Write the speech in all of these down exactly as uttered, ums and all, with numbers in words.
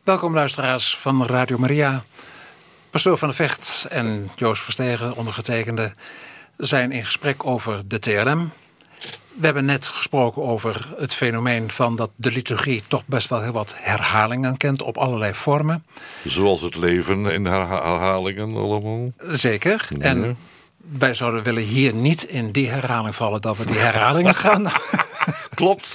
Welkom luisteraars van Radio Maria. Pastoor Van der Vecht en Joost Verstegen, ondergetekende, zijn in gesprek over de T L M. We hebben net gesproken over het fenomeen van dat de liturgie toch best wel heel wat herhalingen kent op allerlei vormen. Zoals het leven in herha- herhalingen allemaal. Zeker. Ja. En wij zouden willen hier niet in die herhaling vallen dat we die herhalingen gaan. Klopt.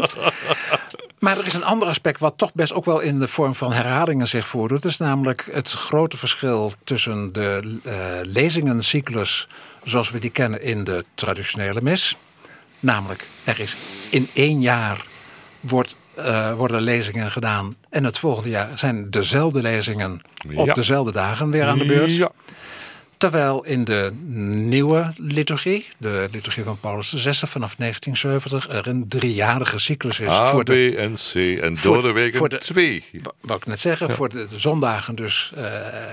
Maar er is een ander aspect wat toch best ook wel in de vorm van herhalingen zich voordoet. Dat is namelijk het grote verschil tussen de uh, lezingencyclus zoals we die kennen in de traditionele mis. Namelijk, er is in één jaar wordt, uh, worden lezingen gedaan en het volgende jaar zijn dezelfde lezingen op Ja. dezelfde dagen weer aan de beurt. Ja. Terwijl in de nieuwe liturgie, de liturgie van Paulus de Zesde vanaf negentien zeventig, er een driejarige cyclus is. A, voor de, B en C en voor- door de week voor de- twee. wou ik net zeggen, ja. Voor de, de zondagen dus uh,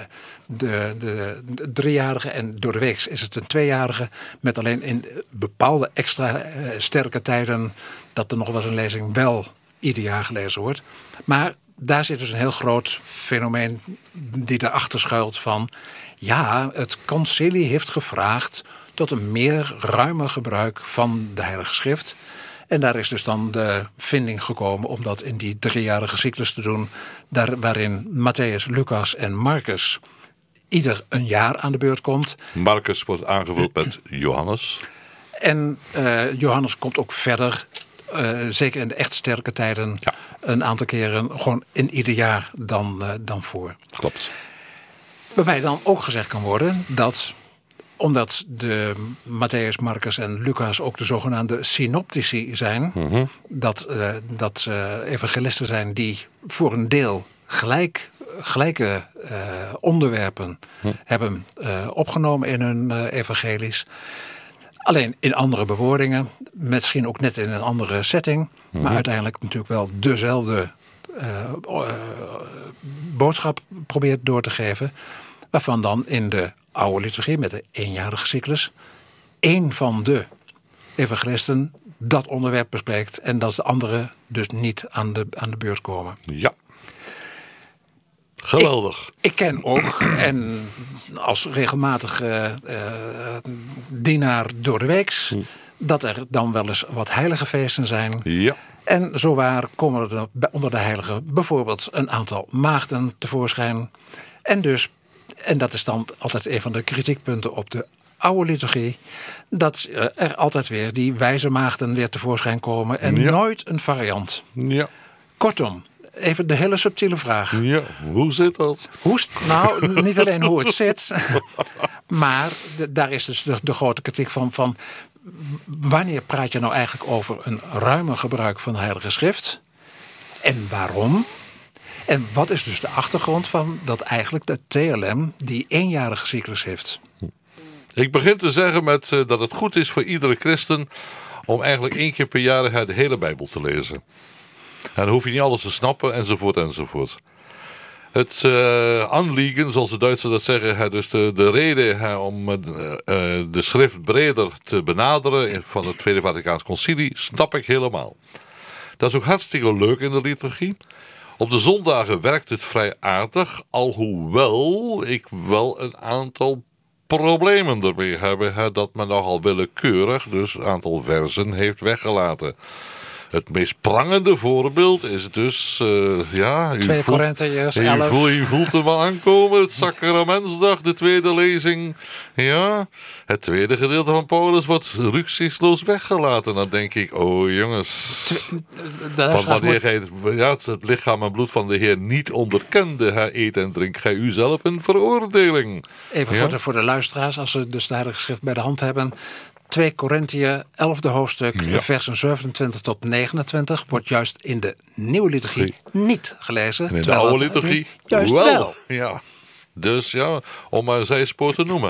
de, de, de driejarige en door de week is het een tweejarige. Met alleen in bepaalde extra uh, sterke tijden dat er nog wel eens een lezing wel ieder jaar gelezen wordt. Maar daar zit dus een heel groot fenomeen die daarachter schuilt van, ja, het concilie heeft gevraagd tot een meer ruimer gebruik van de Heilige Schrift. En daar is dus dan de vinding gekomen om dat in die driejarige cyclus te doen, daar, waarin Matthäus, Lucas en Marcus ieder een jaar aan de beurt komt. Marcus wordt aangevuld met Johannes. En uh, Johannes komt ook verder, uh, zeker in de echt sterke tijden, Ja. een aantal keren gewoon in ieder jaar dan, uh, dan voor. Klopt. Waarbij dan ook gezegd kan worden dat, omdat de Matthäus, Marcus en Lucas ook de zogenaamde synoptici zijn, Mm-hmm. dat, uh, dat uh, evangelisten zijn die voor een deel gelijk, gelijke uh, onderwerpen hm. hebben uh, opgenomen in hun uh, evangelies. Alleen in andere bewoordingen, misschien ook net in een andere setting, mm-hmm. maar uiteindelijk natuurlijk wel dezelfde uh, uh, boodschap probeert door te geven. Waarvan dan in de oude liturgie met de eenjarige cyclus één van de evangelisten dat onderwerp bespreekt en dat de anderen dus niet aan de, aan de beurt komen. Ja. Geweldig. Ik, ik ken ook, en als regelmatige uh, dienaar door de weeks, hm. dat er dan wel eens wat heilige feesten zijn. Ja. En zowaar komen er onder de heiligen bijvoorbeeld een aantal maagden tevoorschijn. En dus, en dat is dan altijd een van de kritiekpunten op de oude liturgie, dat er altijd weer die wijze maagden weer tevoorschijn komen en ja. nooit een variant. Ja. Kortom, even de hele subtiele vraag. Ja, hoe zit dat? Hoe, nou, niet alleen hoe het zit, maar de, daar is dus de, de grote kritiek van, van wanneer praat je nou eigenlijk over een ruimer gebruik van de Heilige Schrift? En waarom? En wat is dus de achtergrond van dat eigenlijk de T L M die eenjarige cyclus heeft? Ik begin te zeggen met uh, dat het goed is voor iedere christen om eigenlijk één keer per jaar de hele Bijbel te lezen. En dan hoef je niet alles te snappen, enzovoort, enzovoort. Het uh, aanliegen, zoals de Duitsers dat zeggen, hè, dus de, de reden hè, om uh, de schrift breder te benaderen van het Tweede Vaticaans Concilie, snap ik helemaal. Dat is ook hartstikke leuk in de liturgie. Op de zondagen werkt het vrij aardig, alhoewel ik wel een aantal problemen ermee heb, hè, dat men nogal willekeurig dus een aantal versen heeft weggelaten. Het meest prangende voorbeeld is dus, uh, ja, u twee voelt, Korintiërs u, elf. voelt, u voelt hem al aankomen, het Sacramentsdag, de tweede lezing. Ja, het tweede gedeelte van Paulus wordt rücksichtsloos weggelaten. Dan denk ik, oh jongens, van wanneer gij ja, het lichaam en bloed van de Heer niet onderkende, hè, eet en drink gij u zelf een veroordeling. Even ja? voor, de, voor de luisteraars, als ze dus de Heilige Schrift bij de hand hebben. twee Korintië, elfde hoofdstuk, ja. versen zevenentwintig tot negenentwintig... wordt juist in de nieuwe liturgie niet gelezen. En in de oude liturgie juist wel. wel. Ja. Dus ja, om maar een zijspoor te noemen.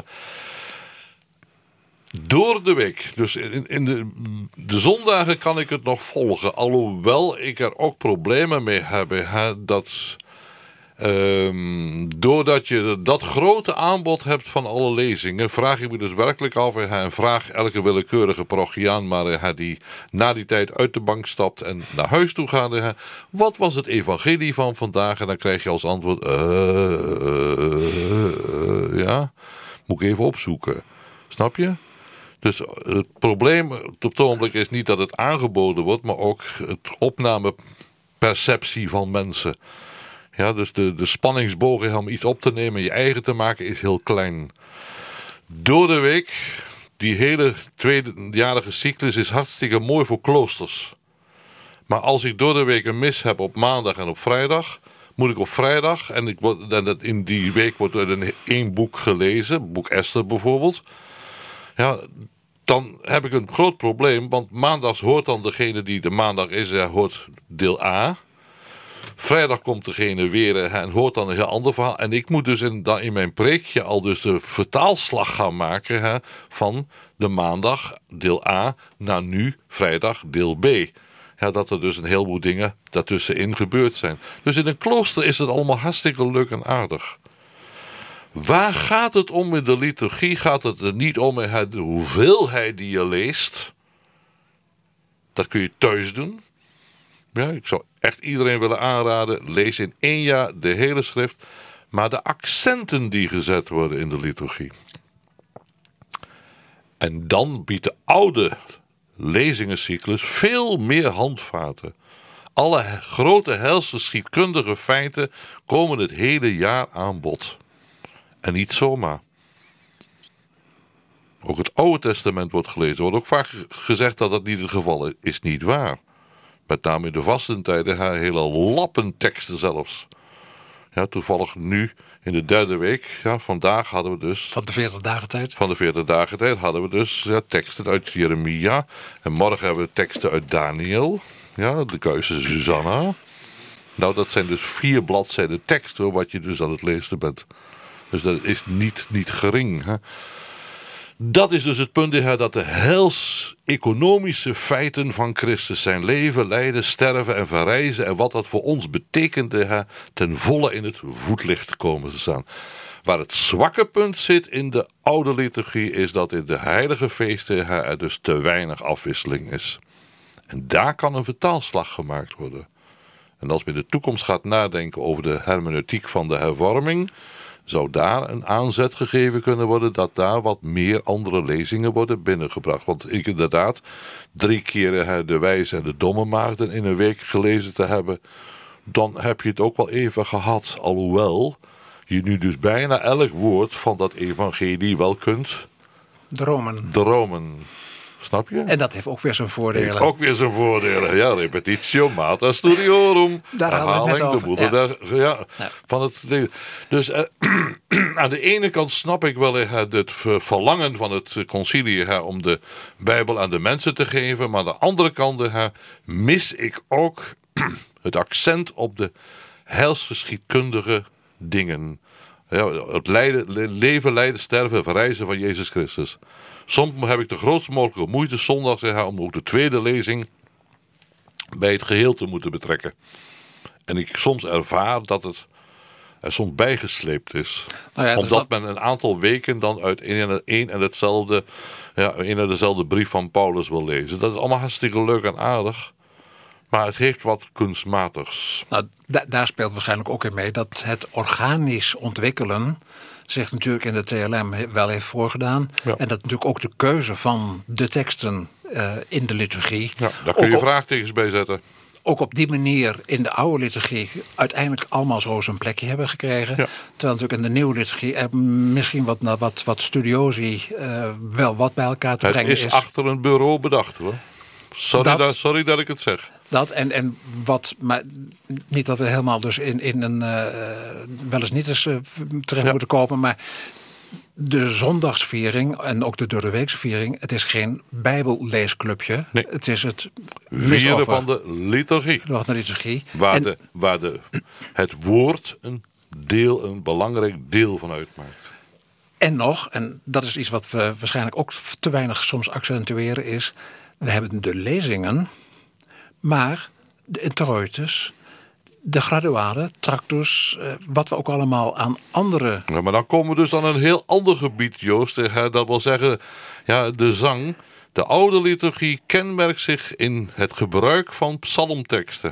Door de week, dus in, in de, de zondagen kan ik het nog volgen. Alhoewel ik er ook problemen mee heb. Hè, dat Um, doordat je dat grote aanbod hebt van alle lezingen, vraag ik me dus werkelijk af en vraag elke willekeurige parochiaan maar die na die tijd uit de bank stapt en naar huis toe gaat. Wat was het evangelie van vandaag? En dan krijg je als antwoord, uh, uh, uh, ja, moet ik even opzoeken. Snap je? Dus het probleem op het ogenblik is niet dat het aangeboden wordt, maar ook het opnameperceptie van mensen. Ja, dus de, de spanningsbogen om iets op te nemen en je eigen te maken is heel klein. Door de week, die hele tweejarige cyclus is hartstikke mooi voor kloosters. Maar als ik door de week een mis heb op maandag en op vrijdag, moet ik op vrijdag, en, ik word, en in die week wordt er een, één boek gelezen, boek Esther bijvoorbeeld. Ja, dan heb ik een groot probleem, want maandags hoort dan degene die de maandag is, hoort deel A. Vrijdag komt degene weer en hoort dan een heel ander verhaal. En ik moet dus in, dan in mijn preekje al dus de vertaalslag gaan maken hè, van de maandag deel A naar nu vrijdag deel B. Ja, dat er dus een heleboel dingen daartussenin gebeurd zijn. Dus in een klooster is het allemaal hartstikke leuk en aardig. Waar gaat het om in de liturgie? Gaat het er niet om in de hoeveelheid die je leest? Dat kun je thuis doen. Ja, ik zou echt iedereen willen aanraden, lees in één jaar de hele schrift. Maar de accenten die gezet worden in de liturgie. En dan biedt de oude lezingencyclus veel meer handvaten. Alle grote heilsgeschiedkundige feiten komen het hele jaar aan bod. En niet zomaar. Ook het Oude Testament wordt gelezen. Er wordt ook vaak gezegd dat dat niet het geval is. Is niet waar. Met name in de vastentijden hele lappen teksten zelfs. Ja, toevallig nu in de derde week, ja, vandaag hadden we dus... Van de veertig dagen tijd. Van de veertig dagen tijd hadden we dus ja, teksten uit Jeremia. En morgen hebben we teksten uit Daniel. Ja, de keuze Susanna. Nou, dat zijn dus vier bladzijden tekst, hoor, wat je dus aan het lezen bent. Dus dat is niet, niet gering. Hè? Dat is dus het punt hè, dat de heils-economische feiten van Christus, zijn leven, lijden, sterven en verrijzen en wat dat voor ons betekende, hè, ten volle in het voetlicht komen te staan. Waar het zwakke punt zit in de oude liturgie is dat in de heilige feesten hè, er dus te weinig afwisseling is. En daar kan een vertaalslag gemaakt worden. En als men in de toekomst gaat nadenken over de hermeneutiek van de hervorming, zou daar een aanzet gegeven kunnen worden dat daar wat meer andere lezingen worden binnengebracht. Want ik inderdaad drie keer de wijze en de domme maagden in een week gelezen te hebben, dan heb je het ook wel even gehad. Alhoewel je nu dus bijna elk woord van dat evangelie wel kunt dromen. dromen. Snap je? En dat heeft ook weer zijn voordelen. Heeft ook weer zijn voordelen. Ja, repetitio mater studiorum. Daar hadden we het net over. De moeder ja. Der, ja, ja. Van het, dus uh, aan de ene kant snap ik wel uh, het verlangen van het concilie uh, om de Bijbel aan de mensen te geven. Maar aan de andere kant uh, mis ik ook het accent op de heilsgeschiedkundige dingen. Ja, het lijden, leven, lijden, sterven en verrijzen van Jezus Christus. Soms heb ik de grootste mogelijke moeite zondag zeg, om ook de tweede lezing bij het geheel te moeten betrekken. En ik soms ervaar dat het er soms bijgesleept is. Nou ja, dus omdat dat... men een aantal weken dan uit een en hetzelfde, ja, een en dezelfde brief van Paulus wil lezen. Dat is allemaal hartstikke leuk en aardig. Maar het heeft wat kunstmatigs. Nou, da- daar speelt waarschijnlijk ook in mee dat het organisch ontwikkelen zich natuurlijk in de T L M wel heeft voorgedaan. Ja. En dat natuurlijk ook de keuze van de teksten uh, in de liturgie. Ja, daar kun je vraagtekens bij zetten. Ook op die manier in de oude liturgie uiteindelijk allemaal zo zijn plekje hebben gekregen. Ja. Terwijl natuurlijk in de nieuwe liturgie er misschien wat, wat, wat studiosi uh, wel wat bij elkaar te het brengen is. Het is achter een bureau bedacht hoor. Sorry dat, dat, sorry dat ik het zeg. Dat en, en wat, maar niet dat we helemaal dus in, in een uh, wel eens niet eens uh, terecht ja. moeten komen, maar de zondagsviering en ook de doordeweekse viering, het is geen bijbelleesclubje. Nee. Het is het vieren van de liturgie. Van de liturgie. Waar, en, de, waar de, het woord een deel, een belangrijk deel van uitmaakt. En nog, en dat is iets wat we waarschijnlijk ook te weinig soms accentueren, is we hebben de lezingen, maar de introitus, De graduale, tractus, uh, wat we ook allemaal aan andere... Ja, maar dan komen we dus aan een heel ander gebied, Joost. Hè? Dat wil zeggen, ja, de zang. De oude liturgie kenmerkt zich in het gebruik van psalmteksten.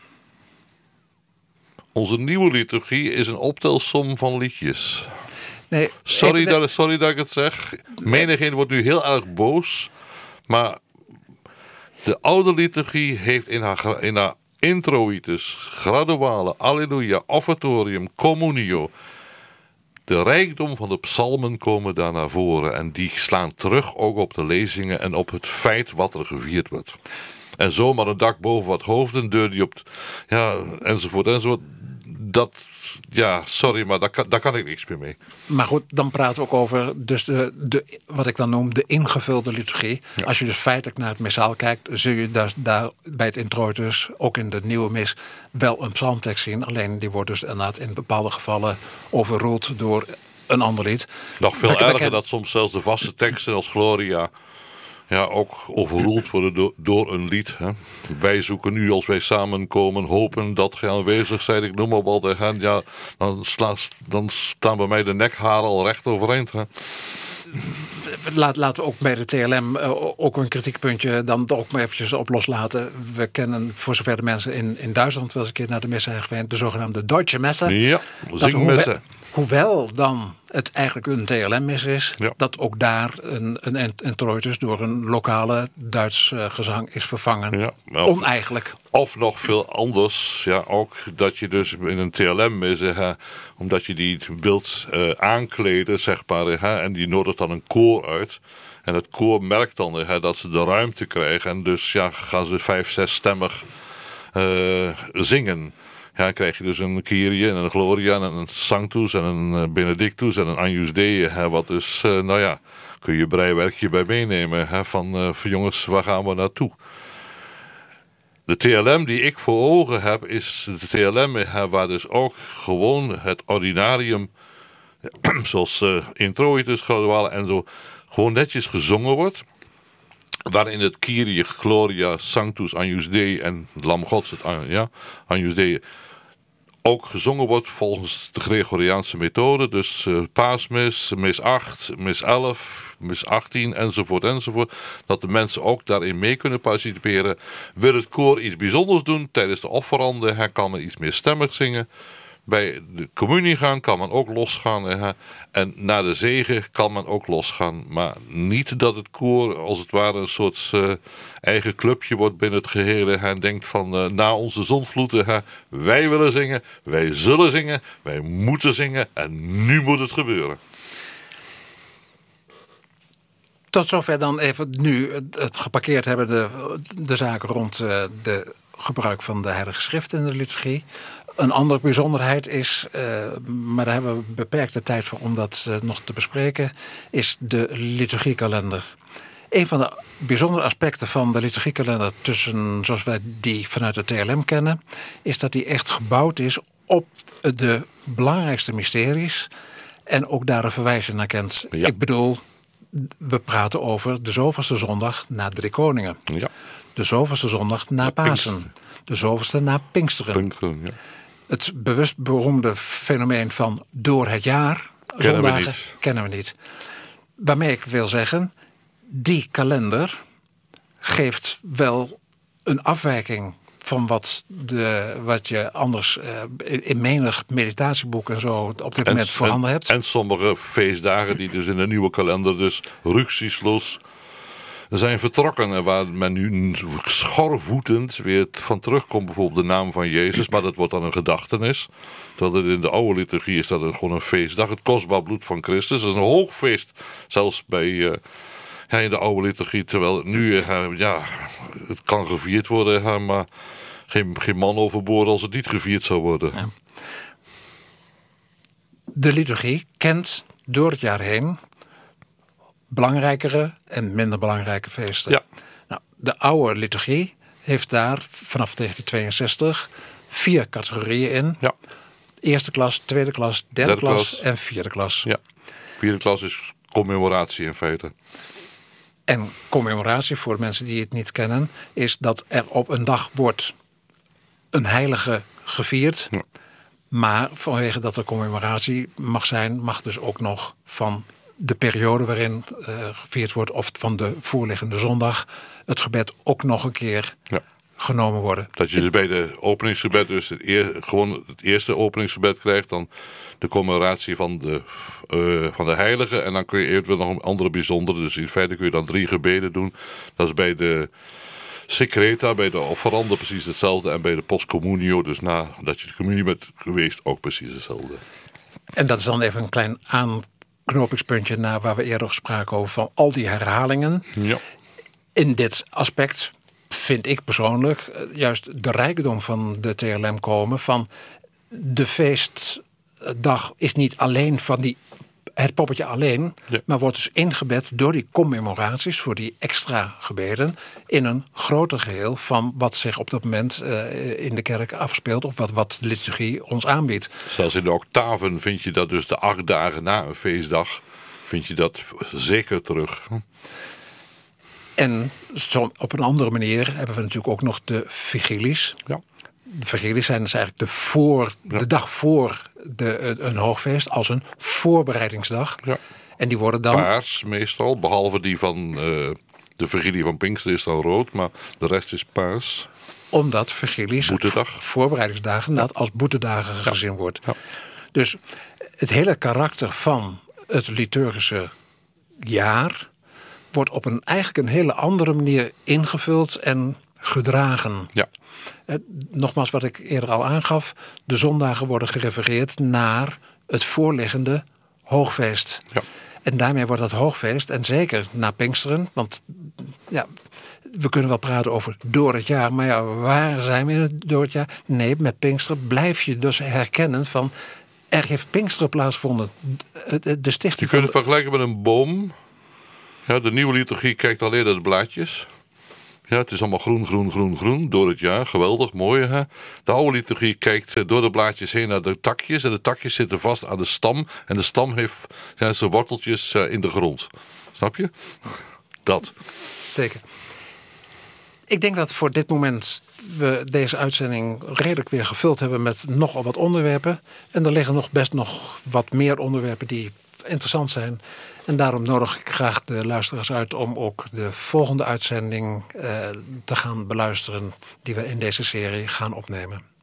Onze nieuwe liturgie is een optelsom van liedjes. Nee, sorry, de... dat, sorry dat ik het zeg. Menigeen wordt nu heel erg boos. Maar de oude liturgie heeft in haar, in haar introitus, graduale, alleluia, offertorium, communio. De rijkdom van de psalmen komen daar naar voren. En die slaan terug ook op de lezingen en op het feit wat er gevierd wordt. En zomaar een dak boven wat hoofden, deur die op... Ja, enzovoort, enzovoort. Dat... Ja, sorry, maar daar kan, daar kan ik niks meer mee. Maar goed, dan praten we ook over dus de, de, wat ik dan noem de ingevulde liturgie. Ja. Als je dus feitelijk naar het missaal kijkt, zul je daar, daar bij het introitus, ook in de nieuwe mis, wel een psalmtekst zien. Alleen die wordt dus inderdaad in bepaalde gevallen overroeld door een ander lied. Nog veel we, erger we, dat soms zelfs de vaste teksten als Gloria... Ja, ook overroeld worden door, door een lied. Hè. Wij zoeken nu als wij samenkomen, hopen dat gij aanwezig zijt. Ik noem op altijd. Hè. Ja, dan, sla, dan staan bij mij de nekharen al recht overeind. Hè. Laat, laten we ook bij de T L M uh, ook een kritiekpuntje dan ook maar eventjes op loslaten. We kennen voor zover de mensen in, in Duitsland wel eens een keer naar de mis zijn geweest, de zogenaamde Deutsche Messe. Ja, zingmessen. Hoewel dan het eigenlijk een T L M-mis is, ja. dat ook daar een, een introitus door een lokale Duits uh, gezang is vervangen. Ja, of, Oneigenlijk. Of nog veel anders, ja, ook dat je dus in een T L M-mis, hè, omdat je die wilt uh, aankleden, zeg maar, hè, en die nodigt dan een koor uit. En het koor merkt dan hè, dat ze de ruimte krijgen en dus ja, gaan ze vijf, zesstemmig uh, zingen. Ja, dan krijg je dus een Kyrie en een Gloria en een Sanctus en een Benedictus en een Agnus Dei. Hè, wat dus, uh, nou ja, kun je breiwerkje bij meenemen. Hè, van, uh, van jongens, waar gaan we naartoe? De T L M die ik voor ogen heb, is de T L M hè, waar dus ook gewoon het ordinarium, zoals uh, introitus, graduale en zo, gewoon netjes gezongen wordt. Waarin het Kyrie, Gloria, Sanctus, Agnus Dei en Lam Gods, het ja, Agnus Dei, ook gezongen wordt volgens de Gregoriaanse methode. Dus uh, paasmis, mis acht, mis elf, mis achttien enzovoort enzovoort. Dat de mensen ook daarin mee kunnen participeren. Wil het koor iets bijzonders doen tijdens de offeranden, hij kan men iets meer stemmig zingen. Bij de communie gaan kan men ook losgaan. Hè. En na de zegen kan men ook losgaan. Maar niet dat het koor als het ware een soort uh, eigen clubje wordt binnen het geheel. Hè. En denkt van uh, na onze zondvloeden. Hè, wij willen zingen, wij zullen zingen, wij moeten zingen. En nu moet het gebeuren. Tot zover dan even nu het geparkeerd hebben de, de zaken rond uh, de gebruik van de Heilige Schrift in de liturgie. Een andere bijzonderheid is, uh, maar daar hebben we beperkte tijd voor om dat uh, nog te bespreken, is de liturgiekalender. Een van de bijzondere aspecten van de liturgiekalender, tussen zoals wij die vanuit de T L M kennen, is dat die echt gebouwd is op de belangrijkste mysteries en ook daar een verwijzing naar kent. Ja. Ik bedoel, we praten over de zoveelste zondag na Drie Koningen. Ja. De zoveelste zondag na Pasen. Pinksteren. De zoveelste na Pinksteren. Pinksteren, ja. Het bewust beroemde fenomeen van door het jaar kennen zondagen we niet. kennen we niet. Waarmee ik wil zeggen, die kalender geeft wel een afwijking van wat, de, wat je anders uh, in menig meditatieboek en zo op dit moment voorhanden hebt. En sommige feestdagen die dus in de nieuwe kalender dus rücksichtslos zijn vertrokken en waar men nu schorvoetend weer van terugkomt, bijvoorbeeld de naam van Jezus, maar dat wordt dan een gedachtenis. Terwijl het in de oude liturgie is dat het gewoon een feestdag, het kostbaar bloed van Christus. Dat is een hoogfeest, zelfs bij, uh, ja, in de oude liturgie, terwijl het nu, uh, ja, het kan gevierd worden, uh, maar geen, geen man overboord als het niet gevierd zou worden. Ja. De liturgie kent door het jaar heen belangrijkere en minder belangrijke feesten. Ja. Nou, de oude liturgie heeft daar vanaf negentien tweeënzestig vier categorieën in. Ja. Eerste klas, tweede klas, derde, derde klas, klas en vierde klas. Ja. Vierde klas is commemoratie in feite. En commemoratie, voor de mensen die het niet kennen, is dat er op een dag wordt een heilige gevierd. Ja. Maar vanwege dat er commemoratie mag zijn, mag dus ook nog van de periode waarin uh, gevierd wordt, of van de voorliggende zondag, het gebed ook nog een keer Ja. genomen worden. Dat je dus bij de openingsgebed dus het eer, gewoon het eerste openingsgebed krijgt, dan de commemoratie van de, uh, van de heilige. En dan kun je eventueel nog een andere bijzondere. Dus in feite kun je dan drie gebeden doen. Dat is bij de Secreta, bij de offerande precies hetzelfde. En bij de postcommunio, dus nadat je de communie bent geweest, ook precies hetzelfde. En dat is dan even een klein aanknopingspuntje naar waar we eerder spraken over, van al die herhalingen. Ja. In dit aspect vind ik persoonlijk juist de rijkdom van de T L M komen van de feestdag is niet alleen van die, het poppetje alleen, Ja. maar wordt dus ingebed door die commemoraties voor die extra gebeden in een groter geheel van wat zich op dat moment uh, in de kerk afspeelt of wat, wat de liturgie ons aanbiedt. Zelfs in de octaven vind je dat dus de acht dagen na een feestdag, vind je dat zeker terug. En zo, op een andere manier hebben we natuurlijk ook nog de vigilies. Ja. De vigilies zijn dus eigenlijk de, voor, Ja. de dag voor de, een hoogfeest als een voorbereidingsdag. Ja. En die worden dan Paars meestal, behalve die van uh, de vigilie van Pinkster is dan rood, maar de rest is paars. omdat vigilies, Boetedag. voorbereidingsdagen, dat als boetedagen gezien wordt. Ja. Dus het hele karakter van het liturgische jaar wordt op een eigenlijk een hele andere manier ingevuld en gedragen. Ja. Eh, nogmaals wat ik eerder al aangaf, de zondagen worden gerefereerd naar het voorliggende hoogfeest. Ja. En daarmee wordt dat hoogfeest, en zeker na Pinksteren, want ja, we kunnen wel praten over door het jaar, maar ja, waar zijn we in het door het jaar? Nee, met Pinksteren blijf je dus herkennen van, er heeft Pinksteren plaatsgevonden. De, de stichting Je kunt het van vergelijken met een boom. Ja, de nieuwe liturgie kijkt alleen naar de blaadjes. Ja, het is allemaal groen, groen, groen, groen door het jaar. Geweldig, mooi hè. De oude liturgie kijkt door de blaadjes heen naar de takjes. En de takjes zitten vast aan de stam. En de stam heeft zijn zijn worteltjes in de grond. Snap je? Dat. Zeker. Ik denk dat voor dit moment we deze uitzending redelijk weer gevuld hebben met nogal wat onderwerpen. En er liggen nog best nog wat meer onderwerpen die interessant zijn. En daarom nodig ik graag de luisteraars uit om ook de volgende uitzending uh, te gaan beluisteren die we in deze serie gaan opnemen.